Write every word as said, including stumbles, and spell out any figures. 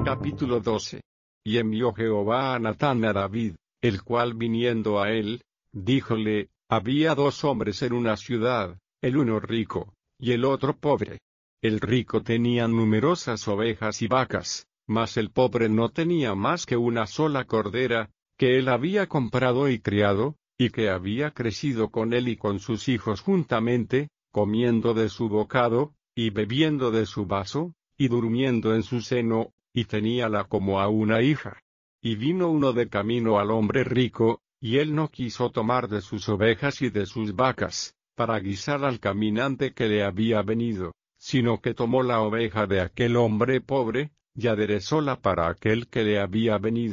Capítulo doce. Y envió Jehová a Natán a David, el cual viniendo a él, díjole, había dos hombres en una ciudad, el uno rico, y el otro pobre. El rico tenía numerosas ovejas y vacas, mas el pobre no tenía más que una sola cordera, que él había comprado y criado, y que había crecido con él y con sus hijos juntamente, comiendo de su bocado, y bebiendo de su vaso, y durmiendo en su seno, y teníala como a una hija. Y vino uno de camino al hombre rico, y él no quiso tomar de sus ovejas y de sus vacas, para guisar al caminante que le había venido, sino que tomó la oveja de aquel hombre pobre, y aderezóla para aquel que le había venido.